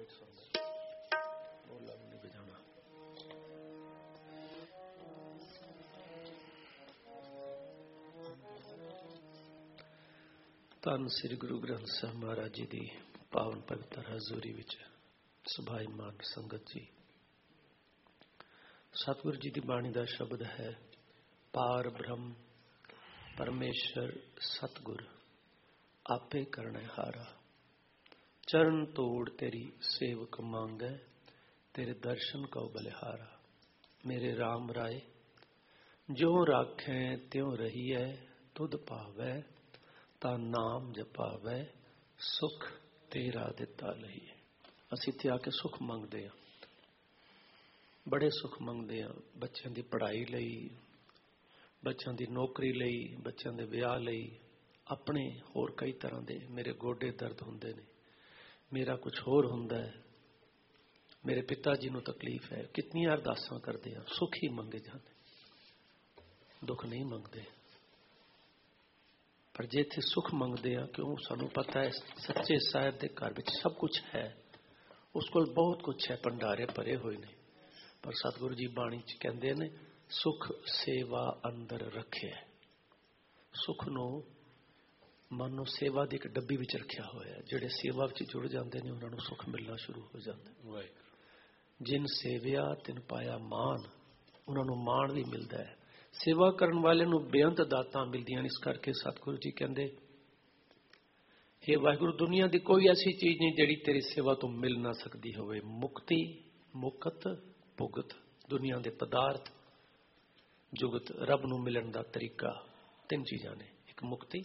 Mic सुन बोला नहीं बजाना। धन श्री गुरु ग्रंथ साहिब महाराज जी की पावन पवित्र हजूरी विच सुभाईमान संगत जी, सतगुरु जी की बाणी का शब्द है, पार ब्रह्म परमेश्वर सतगुर आपे करने हारा। चरण तोड़ तेरी सेवक मांगे, तेरे दर्शन को बलिहारा। मेरे राम राय जो राखें त्यों रहीए, तुध पावै ता नाम जपावै, सुख तेरा दिता लईए। असीं इत्थे आके सुख मंगदे हां, बड़े सुख मंगदे हां, बच्चों की पढ़ाई लई, बच्चों की नौकरी लई, बच्चों के विआह लई, अपने होर कई तरह के। मेरे गोडे दर्द हुंदे ने, मेरा कुछ होर हुंदा है, मेरे पिता जी नूं तकलीफ है। कितनी अरदासां करदे हां, सुख ही मंगे जाते, दुख नहीं मंगते। पर जे इत्थे सुख मंगते हैं, क्यों? सानू पता है सच्चे साहिब के घर में सब कुछ है, उस कोल बहुत कुछ है, भंडारे भरे हुए ने। पर सतगुरु जी बाणी च कहते हैं, सुख सेवा अंदर रखे। सुख नो मानो सेवा की एक डब्बी विच रखा हुआ है। जिहड़े सेवा विच जुड़ जाते हैं उन्होंने सुख मिलना शुरू हो जाता है। जिन सेविया तिन पाया मान, उन्होंने मान भी मिलता है। सेवा करने वाले नूं बेअंत दातां मिलदियां। इस करके सतगुरु जी कहते, हे वाहिगुरु, दुनिया की कोई ऐसी चीज नहीं जिहड़ी तेरी सेवा तो मिल ना सकती होवे। मुक्ति, मुकत, भुगत, दुनिया के पदार्थ, जुगत, रब नूं मिलन दा तरीका, तीन चीज़ां ने। एक मुक्ति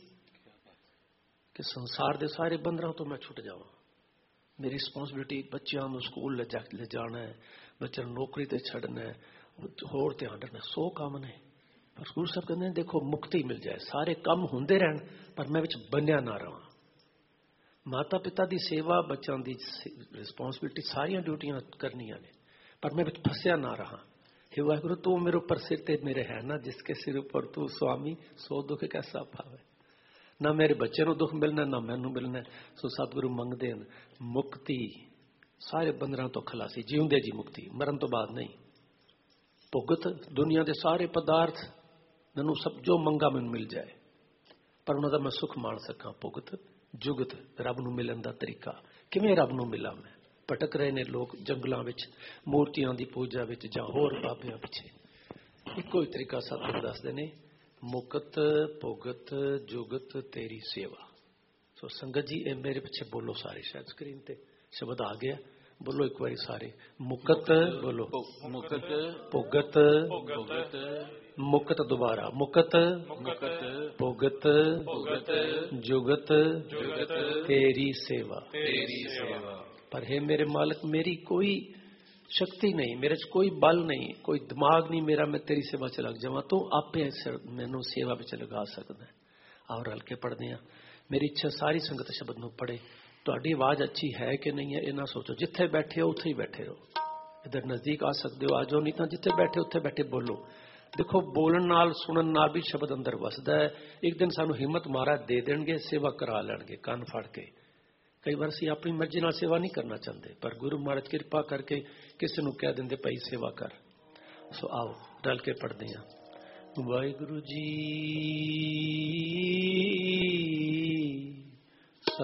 कि संसार के सारे बंधनों तो मैं छुट जावां। मेरी रिस्पोंसिबिलिटी बच्चों को स्कूल ले जाना है, बच्चों नौकरी ते छड़ना है, होर ध्यान रखना, 100 काम ने। पर गुरु साहब कहते हैं, देखो मुक्ति मिल जाए, सारे काम होंदे रहन पर मैं विच बन्या ना रहा। माता पिता की सेवा, बच्चों की रिस्पोंसिबिलिटी, सारिया ड्यूटियां करनियां ने, पर मैं विच फसिया ना रहा। हे वाहिगुरु, तू मेरे ऊपर सिर ते मेरे है ना, जिसके सिर ऊपर तू स्वामी, सो दुख कैसा पावे। ना मेरे बच्चे को दुख मिलना, ना मैनू मिलना। सो सतगुरु मंगते हैं मुक्ति, सारे बंधनों तो खलासी, जीउंदे जी मुक्ति, मरण तो बाद नहीं। भुगत, दुनिया के सारे पदार्थ मैनू सब जो मंगा मैनू मिल जाए, पर उन्होंने मैं सुख मान सका। भुगत, जुगत, रब नूं मिलन दा तरीका, किवें रब नूं मिला। मैं भटक रहे ने लोग जंगलों विच, मूर्तियां की पूजा विच, जां होर बाबियां पिछे। इको ही तरीका सतगुरु दसदे ने, मुकत, भुगत, जुगत तेरी सेवा। सो संगत जी, ये मेरे पिछे बोलो सारे, शायद स्क्रीन ते शब्द आ गया, बोलो एक बारी सारे। मुकत, बोलो मुकत, भुगत, मुकत, दोबारा मुकत, भुगत, जुगत तेरी सेवा। पर हे मेरे मालिक, मेरी कोई शक्ति नहीं, मेरे च कोई बल नहीं, कोई दिमाग नहीं मेरा, मैं तेरी सेवा च लग जावां, तो आपे मैनू सेवा विच लगा सकदा है। और हल्के पढ़ते हैं, मेरी इच्छा सारी संगत शब्द नूं पढ़े। तुहाडी आवाज़ अच्छी है कि नहीं है, ये ना सोचो, जिथे बैठे हो उत्थे ही बैठे रहो। इधर नज़दीक आ सकते हो, आ जाओ, नहीं तो जिथे बैठे उत्थे बैठे बोलो। देखो, बोलन नाल सुनन नाल भी शब्द अंदर वसदा है। एक दिन सानू हिम्मत महाराज दे देणगे, सेवा करा लैणगे कंन फड़ के। कई बार असीं अपनी मर्जी नाल सेवा नहीं करना चाहते, पर गुरु महाराज कृपा करके किसी नूं कह देंदे, भाई सेवा कर। सो आओ रल के पढ़ते हैं। वाहिगुरु जी